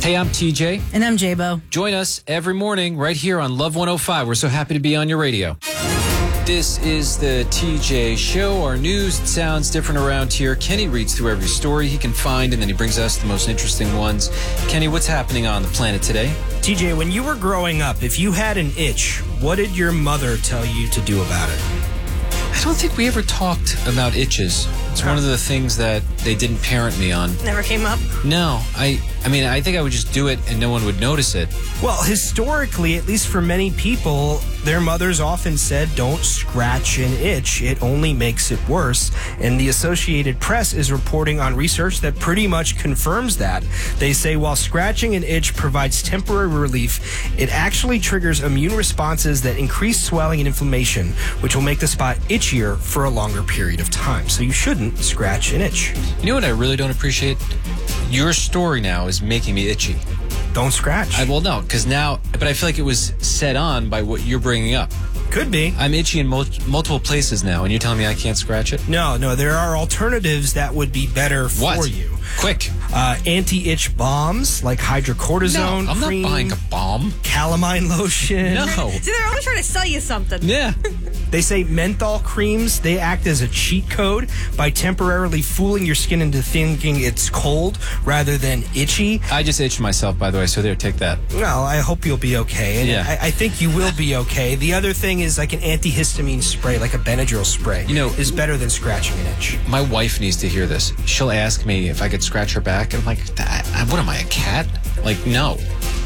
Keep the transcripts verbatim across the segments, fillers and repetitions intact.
Hey, I'm T J. And I'm J-Bo. Join us every morning right here on Love one oh five. We're so happy to be on your radio. This is the T J Show. Our news sounds different around here. Kenny reads through every story he can find, and then he brings us the most interesting ones. Kenny, what's happening on the planet today? T J, when you were growing up, if you had an itch, what did your mother tell you to do about it? I don't think we ever talked about itches. It's huh. one of the things that they didn't parent me on. Never came up? No. I I mean, I think I would just do it and no one would notice it. Well, historically, at least for many people, their mothers often said, don't scratch an itch. It only makes it worse. And the Associated Press is reporting on research that pretty much confirms that. They say while scratching an itch provides temporary relief, it actually triggers immune responses that increase swelling and inflammation, which will make the spot itchier for a longer period of time. So you shouldn't scratch an itch. You know what I really don't appreciate? Your story now is making me itchy. Don't scratch. I, well, no, because now, but I feel like it was set on by what you're bringing up. Could be. I'm itchy in mul- multiple places now, and you're telling me I can't scratch it? No, no, there are alternatives that would be better for what? you. Quick. Uh, anti-itch balms like hydrocortisone No, I'm cream, not buying a balm. Calamine lotion. No. See, they're always trying to sell you something. Yeah. They say menthol creams, they act as a cheat code by temporarily fooling your skin into thinking it's cold rather than itchy. I just itched myself, by the way, so there, take that. Well, I hope you'll be okay. And yeah. I, I think you will be okay. The other thing is like an antihistamine spray, like a Benadryl spray, you know, is better than scratching an itch. My wife needs to hear this. She'll ask me if I could scratch her back, and I'm like, what am I, a cat? Like, no.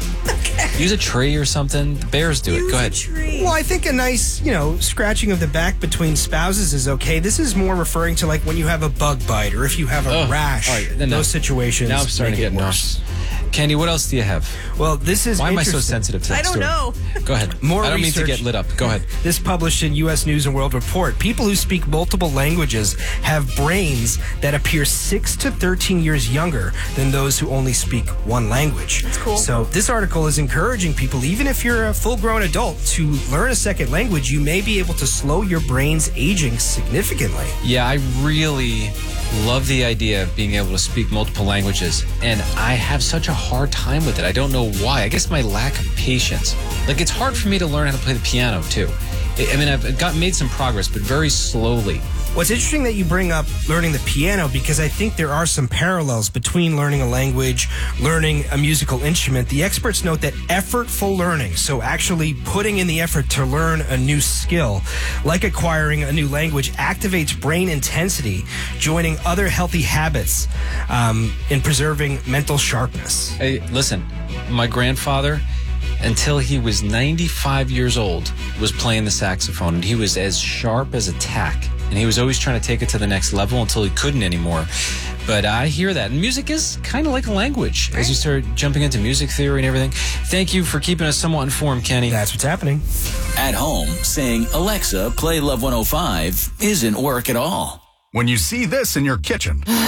Okay. Use a tree or something. The bears do Use it. Go ahead. A tree. Well, I think a nice, you know, scratching of the back between spouses is okay. This is more referring to like when you have a bug bite or if you have a oh, rash. right, then those no. situations now I'm starting make to get it worse. nauseous. Candy, what else do you have? Well, this is Why am I so sensitive to that I don't story? know. Go ahead. More I don't research. mean to get lit up. Go ahead. This published in U S News and World Report. People who speak multiple languages have brains that appear six to thirteen years younger than those who only speak one language. That's cool. So this article is encouraging people, even if you're a full-grown adult, to learn a second language. You may be able to slow your brain's aging significantly. Yeah, I really love the idea of being able to speak multiple languages, and I have such a hard time with it. I don't know why. I guess my lack of patience. Like, it's hard for me to learn how to play the piano, too. I mean, I've got made some progress, but very slowly. Well, it's interesting that you bring up learning the piano because I think there are some parallels between learning a language, learning a musical instrument. The experts note that effortful learning, so actually putting in the effort to learn a new skill, like acquiring a new language, activates brain intensity, joining other healthy habits um, in preserving mental sharpness. Hey, listen, my grandfather, until he was ninety-five years old, was playing the saxophone, and he was as sharp as a tack. And he was always trying to take it to the next level until he couldn't anymore. But I hear that. And music is kind of like a language as you start jumping into music theory and everything. Thank you for keeping us somewhat informed, Kenny. That's what's happening. At home, saying, Alexa, play Love one oh five isn't work at all. When you see this in your kitchen...